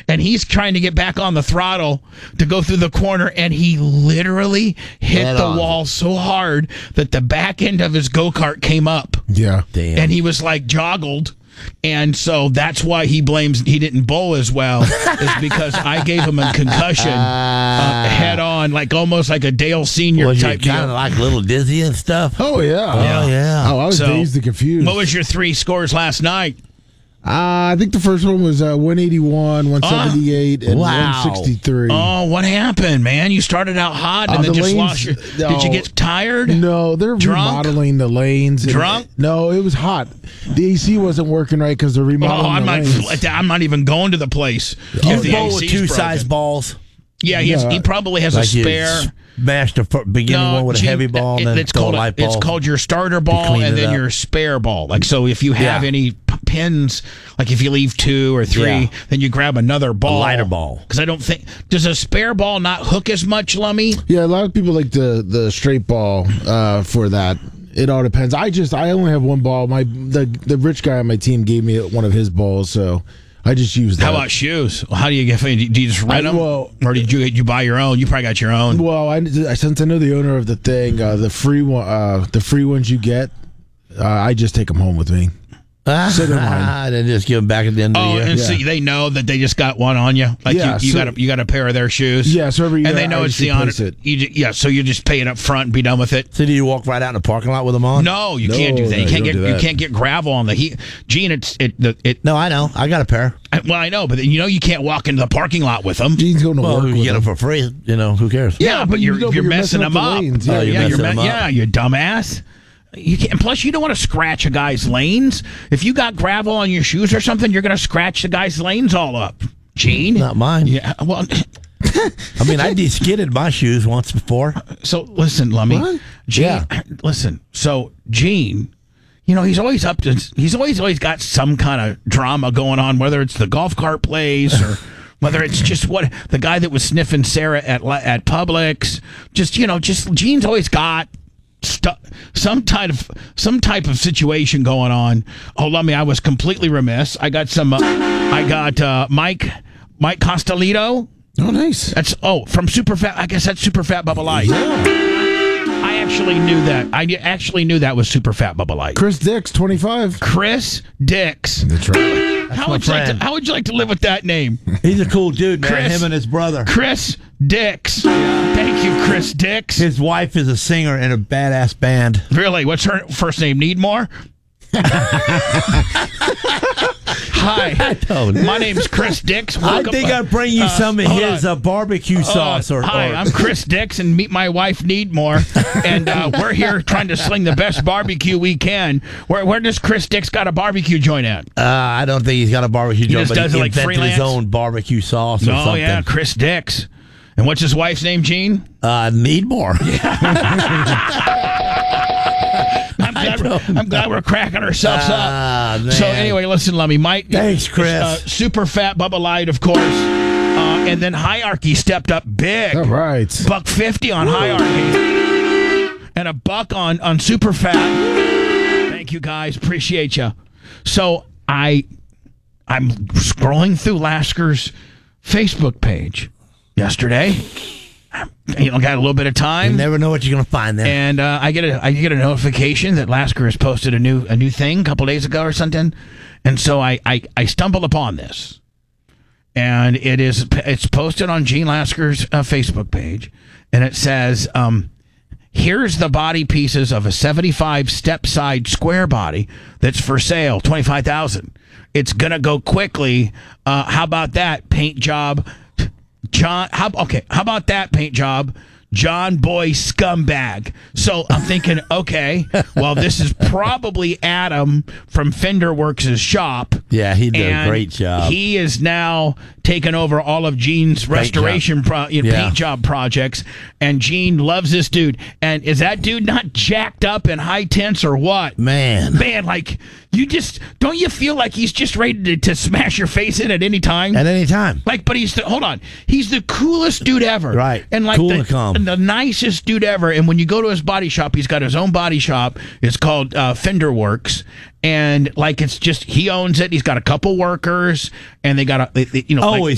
and he's trying to get back on the throttle to go through the corner, and he literally hit the wall so hard that the back end of his go-kart came up. Yeah. Damn. And he was like joggled. And so that's why he blames he didn't bowl as well, is because I gave him a concussion head on, like almost like a Dale Sr. type deal. Kind of like a little dizzy and stuff. Oh, yeah. Oh, yeah. Oh, I was dazed and confused. What was your 3 scores last night? I think the first one was 181, 178, and 163. Oh, what happened, man? You started out hot and then just lost your... Did you get tired? No, they're remodeling the lanes. Drunk? No, it was hot. The AC wasn't working right because they're remodeling the lanes. I'm not even going to the place. You bowl with 2-size balls. Yeah, he probably has a spare... Smash the beginning one with a heavy ball, and then throw a light ball. It's called your starter ball and then your spare ball. Like, so if you have any pins, like if you leave 2 or 3, then you grab another ball. A lighter ball. Because I don't think... Does a spare ball not hook as much, Lummy? Yeah, a lot of people like the straight ball for that. It all depends. I only have one ball. The rich guy on my team gave me one of his balls, so... I just use that. How about shoes? How do you get? Do you just rent them, or did you buy your own? You probably got your own. Well, since I know the owner of the thing, the free ones you get, I just take them home with me. So they're mine. Then just give them back at the end of the year. And so they know that they just got one on you. Like you got a pair of their shoes. Yeah, so every year and they know it's the honor. So you just pay it up front and be done with it. So do you walk right out in the parking lot with them on? No, you can't do that. You can't get gravel on the heat. Gene, No, I know. I got a pair. Well, I know, but you can't walk into the parking lot with them. Gene's going to work with you get them for free. Who cares? Yeah, but you're messing them up. Yeah, you dumbass. You can't. Plus, you don't want to scratch a guy's lanes. If you got gravel on your shoes or something, you're going to scratch the guy's lanes all up. Gene, not mine. Yeah, well, I mean, I de-skidded my shoes once before. So listen, Lummy. What? Gene, listen. So Gene, he's always always got some kind of drama going on, whether it's the golf cart place or. Whether it's just the guy that was sniffing Sarah at Publix, just Gene's always got some type of situation going on. Oh, Lummy, I was completely remiss. I got Mike Costolito. Oh, nice. That's from Super Fat. I guess that's Super Fat Bubba Light. Yeah. I actually knew that. I actually knew that was Super Fat Bubba Light. Chris Dix, 25. Chris Dix. That's right. How would you like to live with that name? He's a cool dude, man. Chris, him and his brother. Chris Dix. Thank you, Chris Dix. His wife is a singer in a badass band. Really? What's her first name? Needmore? Hi, my name's Chris Dix. Welcome. I think I'll bring you some of his barbecue sauce. Hi, I'm Chris Dix, and meet my wife Needmore, and we're here trying to sling the best barbecue we can. Where does Chris Dix got a barbecue joint at? I don't think he's got a barbecue joint, but he invented his own barbecue sauce or something. Oh yeah, Chris Dix. And what's his wife's name, Gene? Needmore. I'm glad we're cracking ourselves up. Man. So anyway, listen, Lummy. Mike. Thanks, Chris. Super Fat Bubba Light, of course. And then Hierarchy stepped up big. All right. $1.50 on Hierarchy. And $1 on Super Fat. Thank you, guys. Appreciate you. So I'm scrolling through Lasker's Facebook page yesterday. Got a little bit of time. You never know what you're going to find there. And I get a notification that Lasker has posted a new thing a couple days ago or something. And so I stumbled upon this. And it's posted on Gene Lasker's Facebook page. And it says, here's the body pieces of a 75 step side square body that's for sale, $25,000. It's going to go quickly. How about that paint job? How about that paint job? John Boy Scumbag. So I'm thinking, okay, well, this is probably Adam from Fender Works' shop. Yeah, he did a great job. He is now taken over all of Gene's restoration paint job projects, and Gene loves this dude. And is that dude not jacked up in high tense or what? Man, like don't you feel like he's just ready to smash your face in at any time? At any time. Like, but he's the coolest dude ever. Right. And like cool and calm. The nicest dude ever. And when you go to his body shop, he's got his own body shop. It's called Fender Works. And like, it's just, he owns it. He's got a couple workers, and they got